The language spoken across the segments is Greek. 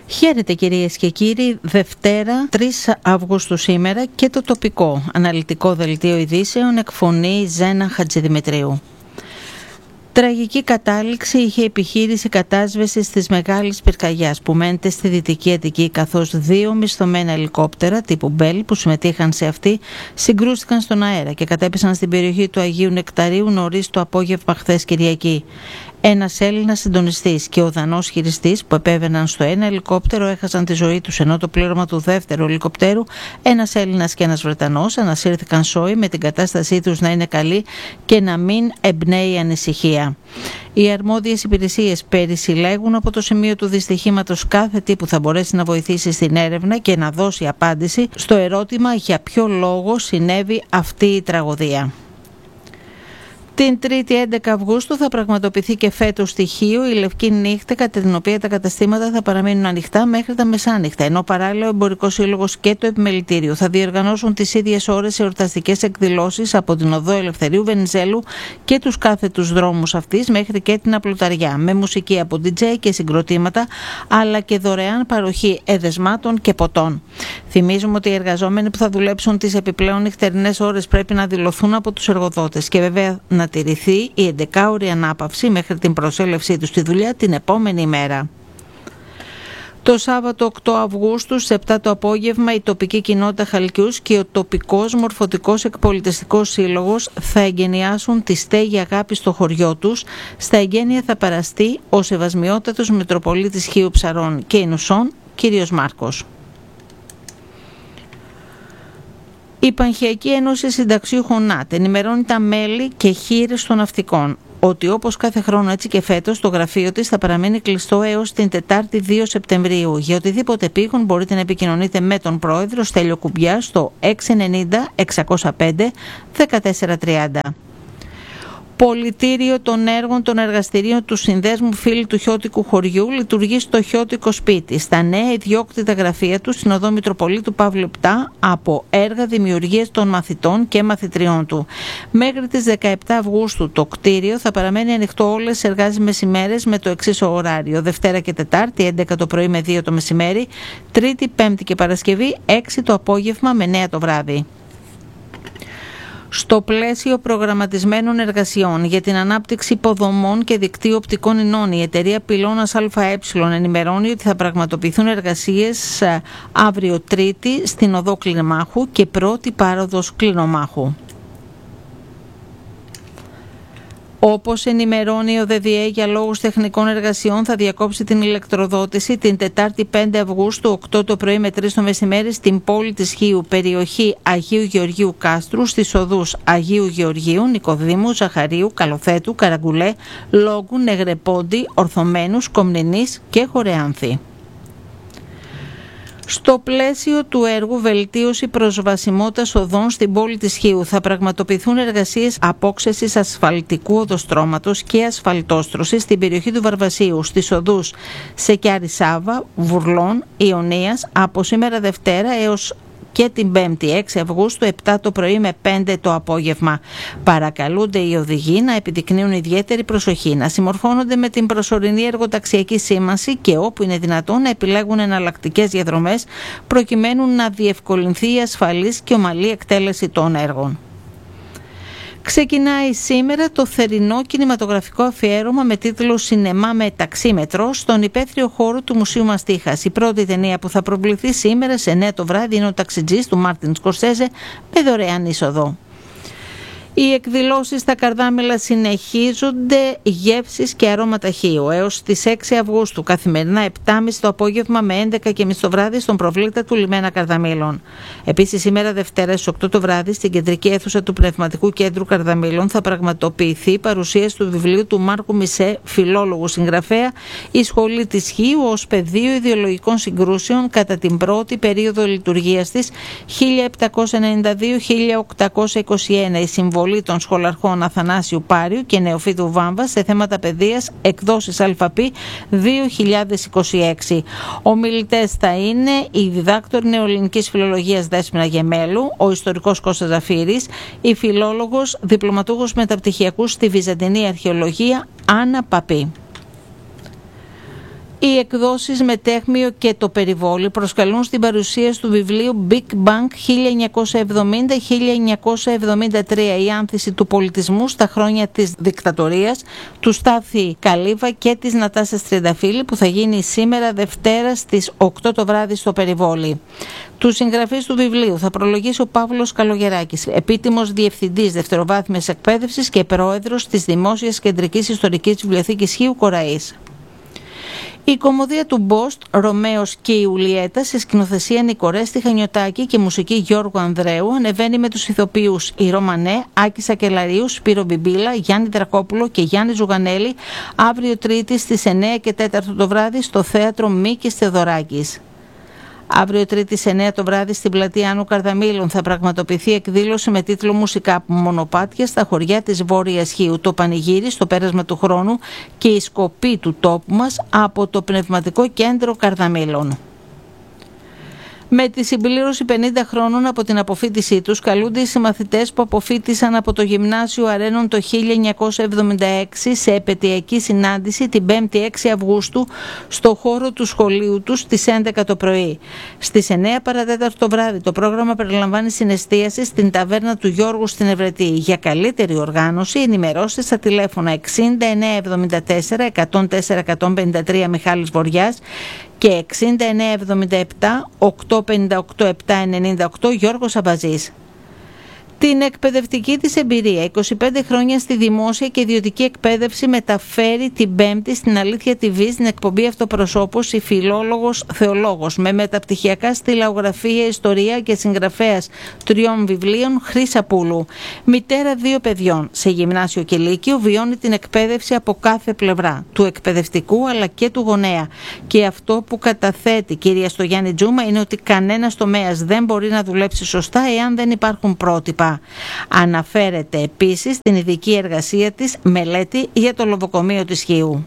Χαίρετε κυρίες και κύριοι, Δευτέρα 3 Αυγούστου σήμερα και το τοπικό αναλυτικό δελτίο ειδήσεων εκφωνεί Ζένα Χατζηδημητρίου. Τραγική κατάληξη είχε επιχείρηση κατάσβεσης της Μεγάλης Πυρκαγιάς που μένεται στη Δυτική Αττική, καθώς 2 μισθωμένα ελικόπτερα τύπου Μπέλ που συμμετείχαν σε αυτή συγκρούστηκαν στον αέρα και κατέπεσαν στην περιοχή του Αγίου Νεκταρίου νωρίς το απόγευμα χθες Κυριακή. Ένας Έλληνας συντονιστής και ο Δανός χειριστής που επέβαιναν στο ένα ελικόπτερο έχασαν τη ζωή τους, ενώ το πλήρωμα του δεύτερου ελικοπτέρου, ένας Έλληνας και ένας Βρετανός, ανασύρθηκαν σώοι με την κατάστασή τους να είναι καλή και να μην εμπνέει ανησυχία. Οι αρμόδιες υπηρεσίες περισυλλέγουν από το σημείο του δυστυχήματος κάθε τι που θα μπορέσει να βοηθήσει στην έρευνα και να δώσει απάντηση στο ερώτημα για ποιο λόγο συνέβη αυτή η τραγωδία. Την 3η 11 Αυγούστου θα πραγματοποιηθεί και φέτος στοιχείο η Λευκή Νύχτα, κατά την οποία τα καταστήματα θα παραμείνουν ανοιχτά μέχρι τα μεσάνυχτα, ενώ παράλληλα ο Εμπορικός Σύλλογος και το Επιμελητήριο θα διοργανώσουν τις ίδιες ώρες εορταστικές εκδηλώσεις από την Οδό Ελευθερίου Βενιζέλου και τους κάθετους δρόμους αυτής μέχρι και την Απλουταριά, με μουσική από DJ και συγκροτήματα, αλλά και δωρεάν παροχή εδεσμάτων και ποτών. Θυμίζουμε ότι οι εργαζόμενοι που θα δουλέψουν τις επιπλέον νυχτερινές ώρες πρέπει να δηλωθούν από τους εργοδότες και βέβαια να τηρηθεί η 11ωρη ανάπαυση μέχρι την προσέλευσή τους στη δουλειά την επόμενη ημέρα. Το Σάββατο 8 Αυγούστου στις 7 το απόγευμα η τοπική κοινότητα Χαλκιούς και ο τοπικός μορφωτικός εκπολιτιστικός σύλλογος θα εγκαινιάσουν τη στέγη αγάπη στο χωριό τους. Στα εγγένεια θα παραστεί ο Σεβασμιότατος Μητροπολίτης Χίου Ψαρών και Ινουσών, κύριος Μάρκος. Η Πανχιακή Ένωση Συνταξιούχων ΝΑΤ ενημερώνει τα μέλη και χείρες των ναυτικών ότι όπως κάθε χρόνο έτσι και φέτος το γραφείο της θα παραμείνει κλειστό έως την Τετάρτη 2 Σεπτεμβρίου. Για οτιδήποτε επίγον μπορείτε να επικοινωνείτε με τον πρόεδρο Στέλιο Κουμπιά στο 690 605 1430. Πολιτήριο των έργων των εργαστηρίων του Συνδέσμου Φίλοι του Χιώτικου Χωριού λειτουργεί στο Χιώτικο Σπίτι, στα νέα ιδιόκτητα γραφεία του στην Οδό Μητροπολίτου Παύλου 7, από έργα δημιουργίας των μαθητών και μαθητριών του. Μέχρι τις 17 Αυγούστου το κτίριο θα παραμένει ανοιχτό όλες τις εργάσιμες ημέρες με το εξής ωράριο: Δευτέρα και Τετάρτη 11 το πρωί με 2 το μεσημέρι, Τρίτη, Πέμπτη και Παρασκευή 6 το απόγευμα με 9 το βράδυ. Στο πλαίσιο προγραμματισμένων εργασιών για την ανάπτυξη υποδομών και δικτύου οπτικών ινών, η εταιρεία Πυλώνας ΑΕ ενημερώνει ότι θα πραγματοποιηθούν εργασίες αύριο Τρίτη στην Οδό Κλινομάχου και πρώτη πάροδος Κλινομάχου. Όπως ενημερώνει ο ΔΔΕ, για λόγους τεχνικών εργασιών θα διακόψει την ηλεκτροδότηση την Τετάρτη 5 Αυγούστου 8 το πρωί με 3 το μεσημέρι στην πόλη της Χίου, περιοχή Αγίου Γεωργίου Κάστρου, στις οδούς Αγίου Γεωργίου, Νικοδήμου, Ζαχαρίου, Καλοθέτου, Καραγκουλέ, Λόγκου, Νεγρεπόντι, Ορθωμένους, Κομνηνής και Χωρεάνθη. Στο πλαίσιο του έργου βελτίωση προσβασιμότητας οδών στην πόλη της Χίου θα πραγματοποιηθούν εργασίες απόξεσης ασφαλτικού οδοστρώματος και ασφαλτόστρωσης στην περιοχή του Βαρβασίου, στις οδούς Σεκιάρη Σάβα, Βουρλών, Ιωνίας από σήμερα Δευτέρα έως και την 5η 6 Αυγούστου 7 το πρωί με 5 το απόγευμα. Παρακαλούνται οι οδηγοί να επιδεικνύουν ιδιαίτερη προσοχή, να συμμορφώνονται με την προσωρινή εργοταξιακή σήμανση και όπου είναι δυνατόν να επιλέγουν εναλλακτικές διαδρομές προκειμένου να διευκολυνθεί η ασφαλής και ομαλή εκτέλεση των έργων. Ξεκινάει σήμερα το θερινό κινηματογραφικό αφιέρωμα με τίτλο «Σινεμά με ταξίμετρο» στον υπαίθριο χώρο του Μουσείου Μαστίχας. Η πρώτη ταινία που θα προβληθεί σήμερα σε 9 το βράδυ είναι ο Ταξιτζής του Μάρτιν Σκορσέζε με δωρεάν είσοδο. Οι εκδηλώσεις στα Καρδάμηλα συνεχίζονται, γεύσεις και αρώματα Χίου έως τις 6 Αυγούστου, καθημερινά 7.30 το απόγευμα με 11.30 το βράδυ στον προβλήτα του Λιμένα Καρδαμήλων. Επίσης σήμερα Δευτέρα στις 8 το βράδυ στην κεντρική αίθουσα του Πνευματικού Κέντρου Καρδαμήλων θα πραγματοποιηθεί η παρουσίαση του βιβλίου του Μάρκου Μισέ, φιλόλογου συγγραφέα, «Η Σχολή της Χίου ως πεδίο ιδεολογικών συγκρούσεων κατά την πρώτη περίοδο λειτουργίας της 1792-1821». Η συμβολή των σχολαρχών Αθανάσιου Πάριου και Νεοφύτου Βάμβα σε θέματα παιδείας, εκδόσεις ΑΠ 2026. Ομιλητές θα είναι η διδάκτορ νεοελληνικής φιλολογίας Δέσποινα Γεμέλου, ο ιστορικός Κώστας Ζαφύρης, η φιλόλογος διπλωματούχος μεταπτυχιακού στη Βυζαντινή Αρχαιολογία Άννα Παπή. Οι εκδόσεις Μετέχμιο και το Περιβόλι προσκαλούν στην παρουσίαση του βιβλίου Big Bang 1970-1973, η άνθηση του πολιτισμού στα χρόνια της δικτατορίας, του Στάθη Καλύβα και της Νατάσας Τριανταφύλλη, που θα γίνει σήμερα Δευτέρα στις 8 το βράδυ στο Περιβόλι. Τους συγγραφείς του βιβλίου θα προλογίσει ο Παύλος Καλογεράκης, επίτιμος διευθυντής δευτεροβάθμιας εκπαίδευσης και πρόεδρος της Δημόσιας Κεντρικής Ιστορικής Βιβλιοθήκης Χίου Κοραής. Η κωμωδία του Μπόστ, Ρωμαίος και Ιουλιέτα, σε σκηνοθεσία Νικορέστη Χανιωτάκη και μουσική Γιώργου Ανδρέου, ανεβαίνει με τους ηθοποιούς Ηρώ Μανέ, Άκη Σακελαρίου, Σπύρο Μπιμπίλα, Γιάννη Δρακόπουλο και Γιάννη Ζουγανέλη, αύριο Τρίτη στις 9 και 4 το βράδυ στο Θέατρο Μίκης Θεοδωράκης. Αύριο Τρίτη στις 9 το βράδυ στην πλατεία Άννου Καρδαμήλων θα πραγματοποιηθεί εκδήλωση με τίτλο «Μουσικά μονοπάτια στα χωριά της Βόρειας Χίου. Το πανηγύρι στο πέρασμα του χρόνου και η σκοπή του τόπου μας» από το Πνευματικό Κέντρο Καρδαμήλων. Με τη συμπλήρωση 50 χρόνων από την αποφοίτησή τους, καλούνται οι συμμαθητές που αποφοίτησαν από το Γυμνάσιο Αρένων το 1976 σε επετειακή συνάντηση την 5η 6 Αυγούστου στο χώρο του σχολείου τους στις 11 το πρωί. Στις 9 παρατέταρτο το βράδυ το πρόγραμμα περιλαμβάνει συνεστίαση στην ταβέρνα του Γιώργου στην Ευρετή. Για καλύτερη οργάνωση ενημερώστε στα τηλέφωνα 6974 104 153 Μιχάλης Βοριάς και 6977 858 798 Γιώργος Αμπαζής. Την εκπαιδευτική της εμπειρία 25 χρόνια στη δημόσια και ιδιωτική εκπαίδευση μεταφέρει την Πέμπτη στην Αλήθεια TV στην εκπομπή Αυτοπροσώπος η φιλόλογος θεολόγος με μεταπτυχιακά στυλαογραφία, ιστορία και συγγραφέας 3 βιβλίων Χρύσα Πούλου. Μητέρα 2 παιδιών σε γυμνάσιο και λύκειο, βιώνει την εκπαίδευση από κάθε πλευρά, του εκπαιδευτικού αλλά και του γονέα. Και αυτό που καταθέτει κυρία Στογιάννη Τζούμα είναι ότι κανένας τομέας δεν μπορεί να δουλέψει σωστά εάν δεν υπάρχουν πρότυπα. Αναφέρεται επίσης στην ειδική εργασία της μελέτη για το λοβοκομείο της Χίου.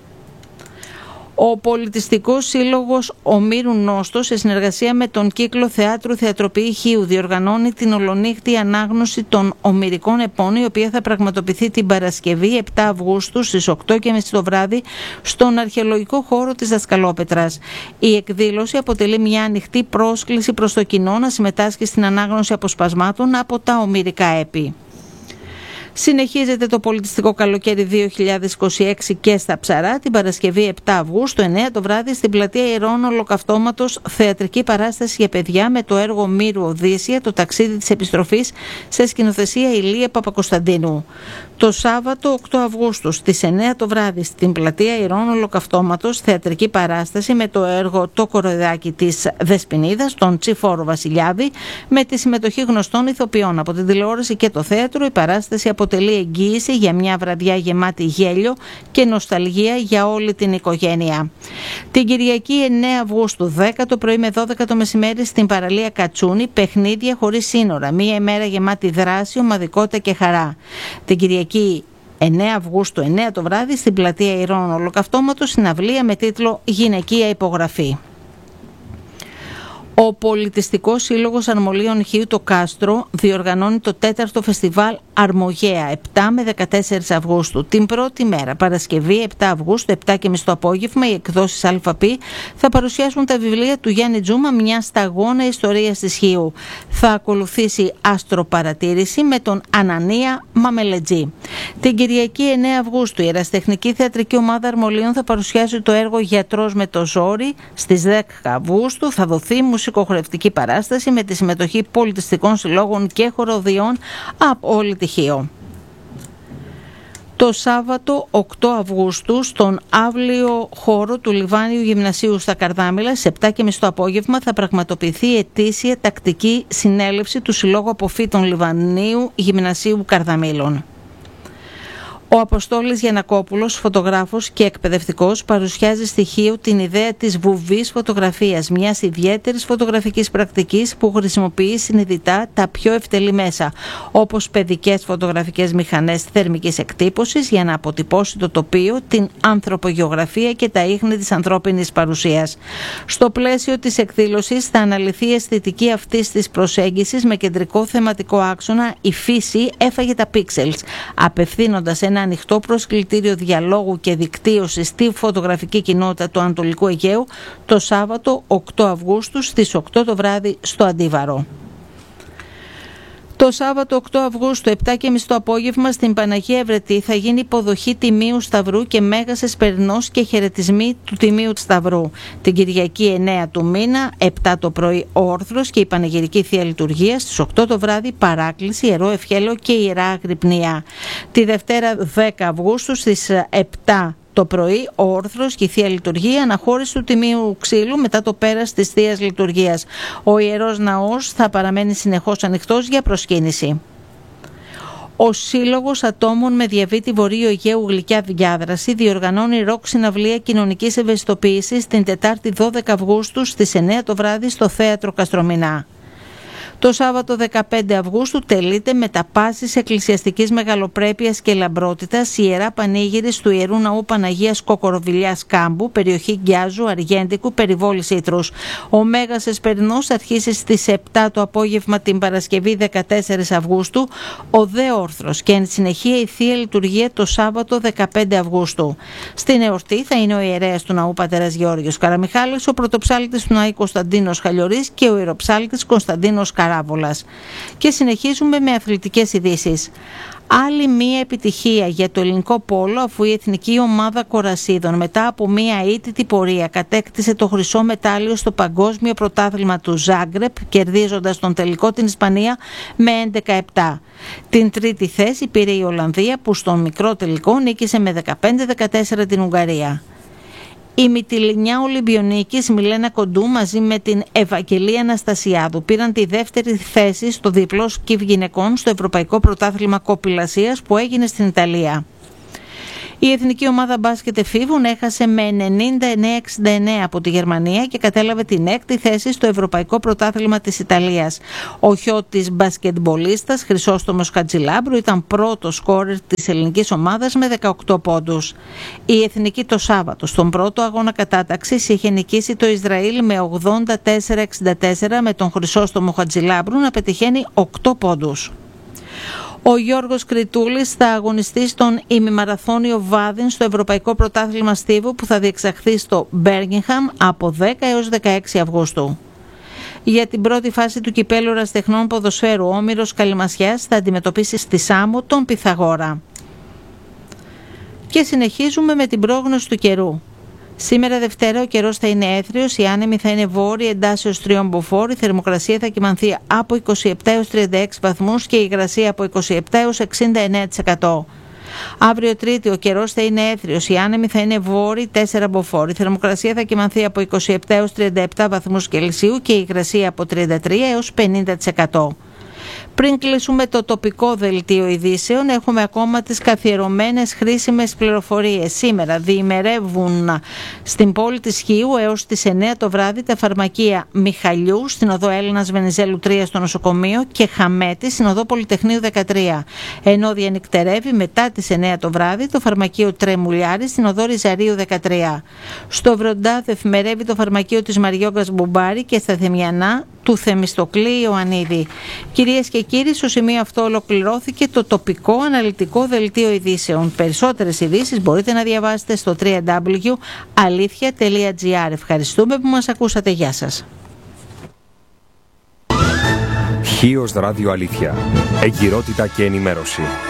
Ο Πολιτιστικός Σύλλογος Ομήρου Νόστος, σε συνεργασία με τον Κύκλο Θεάτρου Θεατροποιή Χίου, διοργανώνει την ολονύχτη ανάγνωση των ομηρικών επών, η οποία θα πραγματοποιηθεί την Παρασκευή 7 Αυγούστου στις 8:30 το βράδυ στον αρχαιολογικό χώρο της Δασκαλόπετρας. Η εκδήλωση αποτελεί μια ανοιχτή πρόσκληση προς το κοινό να συμμετάσχει στην ανάγνωση αποσπασμάτων από τα ομηρικά έπι. Συνεχίζεται το πολιτιστικό καλοκαίρι 2026 και στα Ψαρά την Παρασκευή 7 Αυγούστου 9 το βράδυ στην πλατεία Ιερών Ολοκαυτώματος θεατρική παράσταση για παιδιά με το έργο Μύρου Οδύσσια, το ταξίδι της επιστροφής, σε σκηνοθεσία Ηλία Παπακοσταντίνου. Το Σάββατο 8 Αυγούστου στις 9 το βράδυ στην πλατεία Ιερών Ολοκαυτώματος θεατρική παράσταση με το έργο Το Κοροϊδάκι της Δεσποινίδας, τον Τσιφόρο Βασιλιάδη, με τη συμμετοχή γνωστών ηθοποιών από την τηλεόραση και το θέατρο. Η παράσταση αποτελεί εγγύηση για μια βραδιά γεμάτη γέλιο και νοσταλγία για όλη την οικογένεια. Την Κυριακή 9 Αυγούστου 10 το πρωί με 12 το μεσημέρι στην παραλία Κατσούνη, παιχνίδια χωρίς σύνορα, μια ημέρα γεμάτη δράση, ομαδικότητα και χαρά. Την Κυριακή 9 Αυγούστου 9 το βράδυ στην πλατεία Ιερών Ολοκαυτώματος συναυλία με τίτλο «Γυναικεία υπογραφή». Ο Πολιτιστικός Σύλλογος Αρμολίων Χίου το Κάστρο διοργανώνει το 4ο φεστιβάλ Αρμογέα 7 με 14 Αυγούστου. Την πρώτη μέρα, Παρασκευή 7 Αυγούστου, 7:30 το απόγευμα, οι εκδόσεις ΑΠ θα παρουσιάσουν τα βιβλία του Γιάννη Τζούμα, μια σταγόνα ιστορίας της Χίου. Θα ακολουθήσει αστροπαρατήρηση με τον Ανανία Μαμελετζή. Την Κυριακή 9 Αυγούστου, η Ερασιτεχνική Θεατρική Ομάδα Αρμολίων θα παρουσιάσει το έργο Γιατρός με το ζόρι. Στις 10 Αυγούστου θα δοθεί μουσικοχορευτική παράσταση με τη συμμετοχή πολιτιστικών συλλόγων και χοροδιών από όλη τη Χίο. Το Σάββατο 8 Αυγούστου στον αύλιο χώρο του Λιβάνιου Γυμνασίου στα Καρδάμηλα στις 7:30 το απόγευμα θα πραγματοποιηθεί η ετήσια τακτική συνέλευση του Συλλόγου Αποφύτων Λιβανίου Γυμνασίου Καρδαμήλων. Ο Αποστόλης Γιαννακόπουλος, φωτογράφος και εκπαιδευτικός, παρουσιάζει στοιχείο την ιδέα της βουβής φωτογραφίας, μιας ιδιαίτερης φωτογραφικής πρακτικής που χρησιμοποιεί συνειδητά τα πιο ευτελή μέσα, όπως παιδικές φωτογραφικές μηχανές θερμικής εκτύπωσης, για να αποτυπώσει το τοπίο, την ανθρωπογεωγραφία και τα ίχνη της ανθρώπινης παρουσίας. Στο πλαίσιο της εκδήλωσης θα αναλυθεί η αισθητική αυτής της προσέγγισης με κεντρικό θεματικό άξονα «Η φύση έφαγε τα πίξελς», απευθύνοντας ένα ένα ανοιχτό προσκλητήριο διαλόγου και δικτύωση στη φωτογραφική κοινότητα του Ανατολικού Αιγαίου το Σάββατο 8 Αυγούστου στις 8 το βράδυ στο Αντίβαρο. Το Σάββατο 8 Αυγούστου, 7.30 το απόγευμα, στην Παναγία Ευρετή θα γίνει υποδοχή Τιμίου Σταυρού και Μέγας Εσπερινός και χαιρετισμοί του Τιμίου Σταυρού. Την Κυριακή 9 του μήνα, 7 το πρωί όρθρος και η Πανηγυρική Θεία Λειτουργία, στις 8 το βράδυ παράκληση, Ιερό Ευχέλαιο και Ιερά Αγρυπνία. Τη Δευτέρα 10 Αυγούστου στις 7 το πρωί, ο όρθρος και η Θεία Λειτουργία, αναχώρηση του Τιμίου Ξύλου μετά το πέρας της Θείας Λειτουργίας. Ο Ιερός Ναός θα παραμένει συνεχώς ανοιχτός για προσκύνηση. Ο Σύλλογος Ατόμων με Διαβήτη Βορείου Αιγαίου Γλυκιά Διάδραση διοργανώνει ροκ συναυλία κοινωνικής ευαισθητοποίησης την Τετάρτη 12 Αυγούστου στις 9 το βράδυ στο Θέατρο Καστρομηνά. Το Σάββατο 15 Αυγούστου τελείται με τα πάσης εκκλησιαστικής μεγαλοπρέπειας και λαμπρότητας η Ιερά Πανήγυρης του Ιερού Ναού Παναγίας Κοκοροβιλιάς Κάμπου, περιοχή Γκιάζου, Αργέντικου, περιβόλης Ήτρους. Ο Μέγας Εσπερινός αρχίσει στις 7 το απόγευμα την Παρασκευή 14 Αυγούστου, ο Δε Όρθρος και εν συνεχεία η Θεία Λειτουργία το Σάββατο 15 Αυγούστου. Στην εορτή θα είναι ο ιερέας του Ναού Πατέρας Γεώργιος Καραμιχάλης, ο πρωτοψάλτης του Ναού Κωνσταντίνος Χαλιορής και ο ιεροψάλτης Κωνσταντίνος Καράβολας. Και συνεχίζουμε με αθλητικές ειδήσεις. Άλλη μία επιτυχία για το ελληνικό πόλο, αφού η εθνική ομάδα κορασίδων μετά από μία αίτητη πορεία κατέκτησε το χρυσό μετάλλιο στο Παγκόσμιο Πρωτάθλημα του Ζάγκρεπ, κερδίζοντας τον τελικό την Ισπανία με 11-7. Την τρίτη θέση πήρε η Ολλανδία, που στον μικρό τελικό νίκησε με 15-14 την Ουγγαρία. Η Μυτιληνιά Ολυμπιονίκης Μιλένα Κοντού μαζί με την Ευαγγελία Αναστασιάδου πήραν τη δεύτερη θέση στο διπλό σκιφ γυναικών στο Ευρωπαϊκό Πρωτάθλημα Κοπηλασίας που έγινε στην Ιταλία. Η εθνική ομάδα μπάσκετ εφήβων έχασε με 99-69 από τη Γερμανία και κατέλαβε την έκτη θέση στο Ευρωπαϊκό Πρωτάθλημα της Ιταλίας. Ο χιώτης μπασκετμπολίστας Χρυσόστομος Χατζηλάμπρου ήταν πρώτος σκόρερ της ελληνικής ομάδας με 18 πόντους. Η εθνική το Σάββατο στον πρώτο αγώνα κατάταξης είχε νικήσει το Ισραήλ με 84-64 με τον Χρυσόστομο Χατζηλάμπρου να πετυχαίνει 8 πόντους. Ο Γιώργος Κριτούλης θα αγωνιστεί στον ημιμαραθώνιο Βάδιν στο Ευρωπαϊκό Πρωτάθλημα Στίβου που θα διεξαχθεί στο Μπέρμιγχαμ από 10 έως 16 Αυγούστου. Για την πρώτη φάση του κυπέλλου ερασιτεχνών ποδοσφαίρου, ο Όμηρος Καλυμασιάς θα αντιμετωπίσει στη Σάμο τον Πυθαγόρα. Και συνεχίζουμε με την πρόγνωση του καιρού. Σήμερα Δευτέρα ο καιρός θα είναι έθριος, η άνεμη θα είναι βόρεια εντάσσεως 3 μποφόρ, η θερμοκρασία θα κυμανθεί από 27 έως 36 βαθμούς και η υγρασία από 27 έως 69%. Αύριο Τρίτη ο καιρός θα είναι έθριος, η άνεμη θα είναι βόρεια 4 μποφόρ, η θερμοκρασία θα κυμανθεί από 27 έως 37 βαθμούς Κελσίου και η υγρασία από 33 έως 50%. Πριν κλείσουμε το τοπικό δελτίο ειδήσεων, έχουμε ακόμα τις καθιερωμένες χρήσιμες πληροφορίες. Σήμερα διημερεύουν στην πόλη της Χίου έως τις 9 το βράδυ τα φαρμακεία Μιχαλιού στην οδό Έλληνας Βενιζέλου 3 στο νοσοκομείο και Χαμέτη στην οδό Πολυτεχνείου 13. Ενώ διανυκτερεύει μετά τις 9 το βράδυ το φαρμακείο Τρεμουλιάρη στην οδό Ριζαρίου 13. Στο Βροντά εφημερεύει το φαρμακείο της Μαριόγκας Μπουμπάρη και στα Θεμιανά του Θεμιστοκλή Ιωαννίδη. Κυρίες και κύριοι, στο σημείο αυτό ολοκληρώθηκε το τοπικό αναλυτικό δελτίο ειδήσεων. Περισσότερες ειδήσεις μπορείτε να διαβάσετε στο www.alithia.gr. Ευχαριστούμε που μας ακούσατε. Γεια σας. Χίος Ράδιο Αλήθεια. Εγκυρότητα και ενημέρωση.